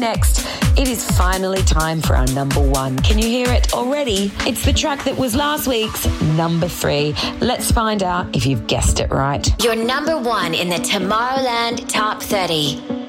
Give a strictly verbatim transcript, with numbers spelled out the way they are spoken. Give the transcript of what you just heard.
next, it is finally time for our number one. Can you hear it already? It's the track that was last week's number three. Let's find out if you've guessed it right. Your number one in the Tomorrowland Top thirty.